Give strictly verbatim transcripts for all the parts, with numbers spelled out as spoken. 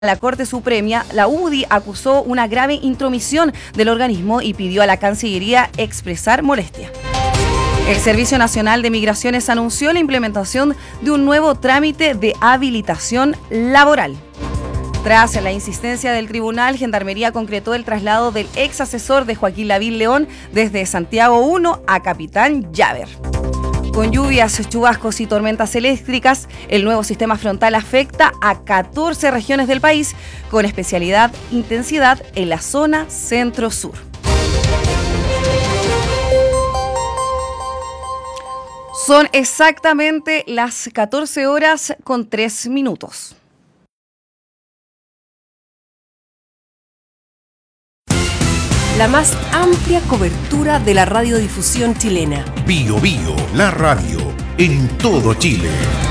la Corte Suprema, la U D I acusó una grave intromisión del organismo y pidió a la Cancillería expresar molestia. El Servicio Nacional de Migraciones anunció la implementación de un nuevo trámite de habilitación laboral. Tras la insistencia del tribunal, Gendarmería concretó el traslado del ex asesor de Joaquín Lavín León desde Santiago uno a Capitán Llaver. Con lluvias, chubascos y tormentas eléctricas, el nuevo sistema frontal afecta a catorce regiones del país, con especialidad intensidad en la zona centro-sur. Son exactamente las catorce horas con tres minutos. La más amplia cobertura de la radiodifusión chilena. Bio Bio, la radio, en todo Chile.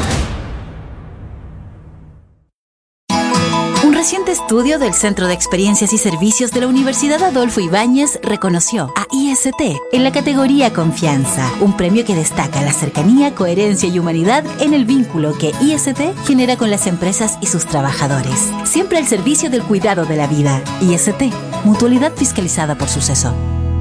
Un reciente estudio del Centro de Experiencias y Servicios de la Universidad Adolfo Ibáñez reconoció a I S T en la categoría Confianza, un premio que destaca la cercanía, coherencia y humanidad en el vínculo que I S T genera con las empresas y sus trabajadores. Siempre al servicio del cuidado de la vida. I S T, mutualidad fiscalizada por Suceso.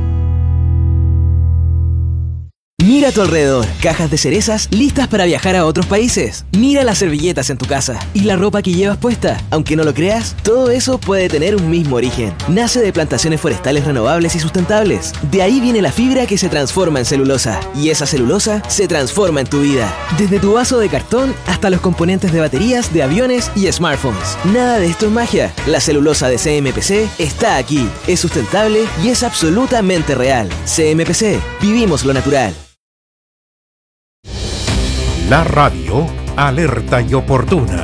Mira a tu alrededor, cajas de cerezas listas para viajar a otros países. Mira las servilletas en tu casa y la ropa que llevas puesta. Aunque no lo creas, todo eso puede tener un mismo origen. Nace de plantaciones forestales renovables y sustentables. De ahí viene la fibra que se transforma en celulosa. Y esa celulosa se transforma en tu vida. Desde tu vaso de cartón hasta los componentes de baterías, de aviones y smartphones. Nada de esto es magia. La celulosa de C M P C está aquí. Es sustentable y es absolutamente real. C M P C. Vivimos lo natural. La radio, alerta y oportuna.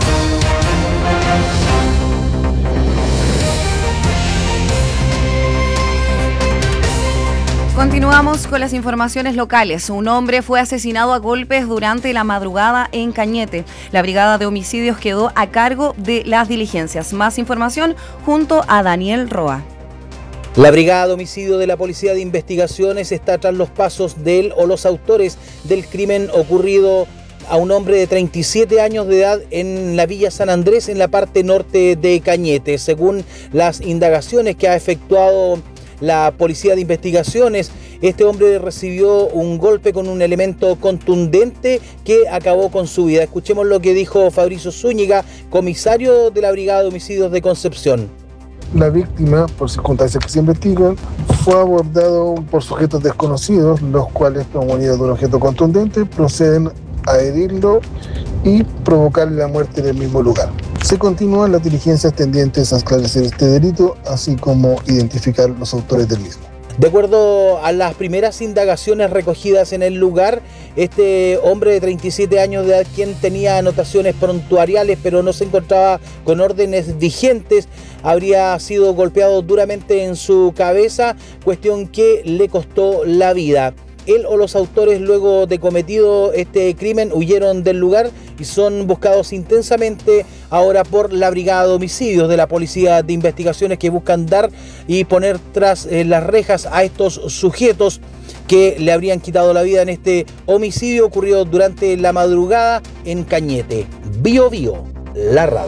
Continuamos con las informaciones locales. Un hombre fue asesinado a golpes durante la madrugada en Cañete. La brigada de homicidios quedó a cargo de las diligencias. Más información junto a Daniel Roa. La Brigada de Homicidio de la Policía de Investigaciones está tras los pasos de él o los autores del crimen ocurrido a un hombre de treinta y siete años de edad en la Villa San Andrés, en la parte norte de Cañete. Según las indagaciones que ha efectuado la Policía de Investigaciones, este hombre recibió un golpe con un elemento contundente que acabó con su vida. Escuchemos lo que dijo Fabricio Zúñiga, comisario de la Brigada de Homicidios de Concepción. La víctima, por circunstancias que se investigan, fue abordado por sujetos desconocidos, los cuales, promunidos de un objeto contundente, proceden a herirlo y provocarle la muerte en el mismo lugar. Se continúan las diligencias tendientes a esclarecer este delito, así como identificar los autores del mismo. De acuerdo a las primeras indagaciones recogidas en el lugar, este hombre de treinta y siete años de edad, quien tenía anotaciones prontuariales pero no se encontraba con órdenes vigentes, habría sido golpeado duramente en su cabeza, cuestión que le costó la vida. Él o los autores, luego de cometido este crimen, huyeron del lugar y son buscados intensamente ahora por la Brigada de Homicidios de la Policía de Investigaciones, que buscan dar y poner tras eh, las rejas a estos sujetos que le habrían quitado la vida en este homicidio ocurrido durante la madrugada en Cañete. Bio Bio, la radio.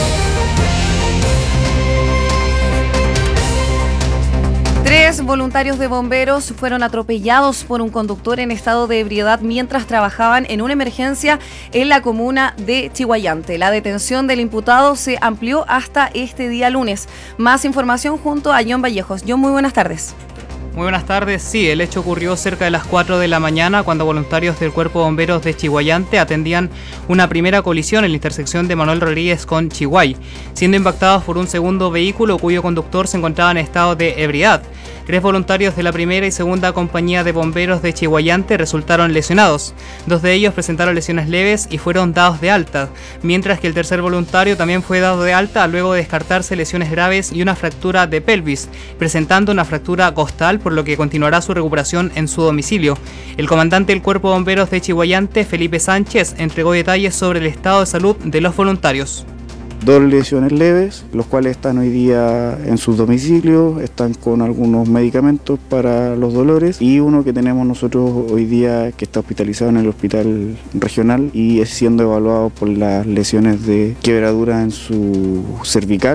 Tres voluntarios de bomberos fueron atropellados por un conductor en estado de ebriedad mientras trabajaban en una emergencia en la comuna de Chiguayante. La detención del imputado se amplió hasta este día lunes. Más información junto a John Vallejos. John, muy buenas tardes. Muy buenas tardes. Sí, el hecho ocurrió cerca de las cuatro de la mañana cuando voluntarios del Cuerpo de Bomberos de Chiguayante atendían una primera colisión en la intersección de Manuel Rodríguez con Chiguay, siendo impactados por un segundo vehículo cuyo conductor se encontraba en estado de ebriedad. Tres voluntarios de la primera y segunda compañía de bomberos de Chiguayante resultaron lesionados. Dos de ellos presentaron lesiones leves y fueron dados de alta, mientras que el tercer voluntario también fue dado de alta luego de descartarse lesiones graves y una fractura de pelvis, presentando una fractura costal, por lo que continuará su recuperación en su domicilio. El comandante del Cuerpo de Bomberos de Chiguayante, Felipe Sánchez, entregó detalles sobre el estado de salud de los voluntarios. dos lesiones leves, los cuales están hoy día en sus domicilios, están con algunos medicamentos para los dolores, y uno que tenemos nosotros hoy día que está hospitalizado en el hospital regional y es siendo evaluado por las lesiones de quebradura en su cervical.